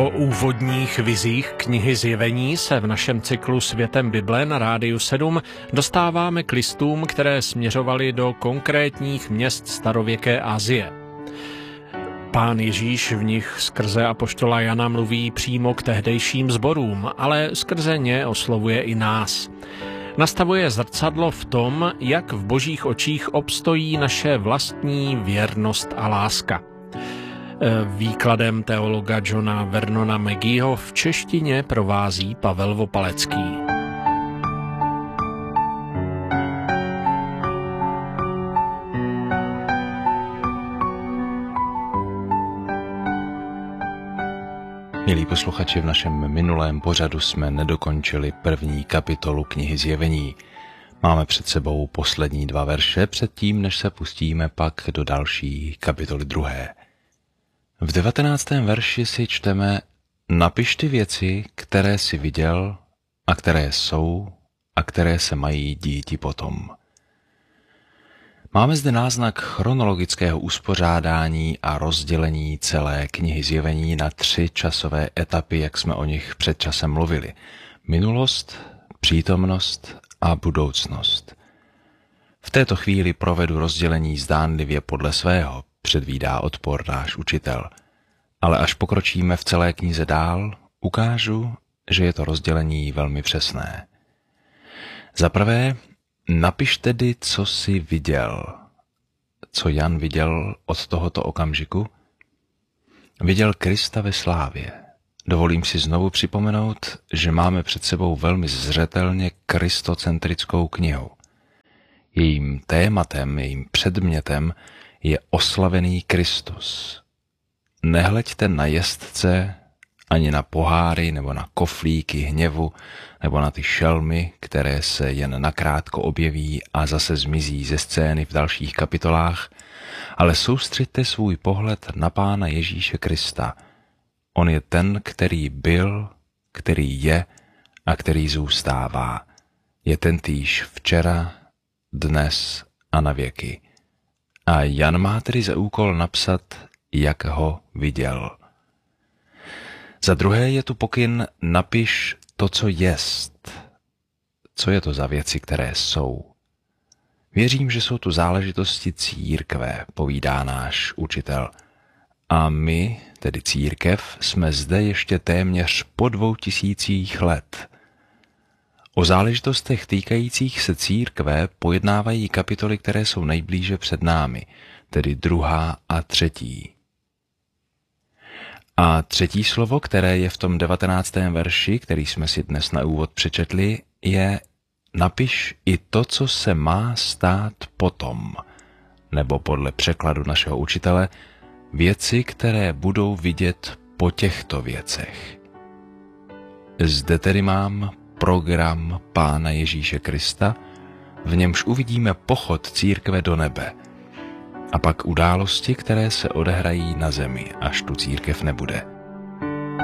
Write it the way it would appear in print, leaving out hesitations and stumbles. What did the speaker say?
Po úvodních vizích knihy Zjevení se v našem cyklu Světem Bible na Rádiu 7 dostáváme k listům, které směřovaly do konkrétních měst starověké Asie. Pán Ježíš v nich skrze apoštola Jana mluví přímo k tehdejším sborům, ale skrze ně oslovuje i nás. Nastavuje zrcadlo v tom, jak v božích očích obstojí naše vlastní věrnost a láska. Výkladem teologa Johna Vernona Mageeho v češtině provází Pavel Vopalecký. Milí posluchači, v našem minulém pořadu jsme nedokončili první kapitolu knihy Zjevení. Máme před sebou poslední 2 verše předtím, než se pustíme pak do další kapitoly 2. V 19. verši si čteme: Napiš ty věci, které jsi viděl a které jsou a které se mají díti potom. Máme zde náznak chronologického uspořádání a rozdělení celé knihy Zjevení na 3 časové etapy, jak jsme o nich před časem mluvili. Minulost, přítomnost a budoucnost. V této chvíli provedu rozdělení zdánlivě podle svého, předvídá odpor náš učitel. Ale až pokročíme v celé knize dál, ukážu, že je to rozdělení velmi přesné. Za prvé, napiš tedy, co jsi viděl. Co Jan viděl od tohoto okamžiku? Viděl Krista ve slávě. Dovolím si znovu připomenout, že máme před sebou velmi zřetelně kristocentrickou knihu. Jejím tématem, jejím předmětem je oslavený Kristus. Nehleďte na jezdce, ani na poháry nebo na koflíky hněvu nebo na ty šelmy, které se jen nakrátko objeví a zase zmizí ze scény v dalších kapitolách, ale soustřeďte svůj pohled na Pána Ježíše Krista. On je ten, který byl, který je a který zůstává. Je tentýž včera, dnes a na věky. A Jan má tedy za úkol napsat, jak ho viděl. Za druhé je tu pokyn: napiš to, co jest. Co je to za věci, které jsou? Věřím, že jsou tu záležitosti církve, povídá náš učitel. A my, tedy církev, jsme zde ještě téměř po 2000 let. O záležitostech týkajících se církve pojednávají kapitoly, které jsou nejblíže před námi, tedy 2. a 3. A 3. slovo, které je v tom 19. verši, který jsme si dnes na úvod přečetli, je: napiš i to, co se má stát potom, nebo podle překladu našeho učitele, věci, které budou vidět po těchto věcech. Zde tedy mám program Pána Ježíše Krista, v němž uvidíme pochod církve do nebe a pak události, které se odehrají na zemi, až tu církev nebude.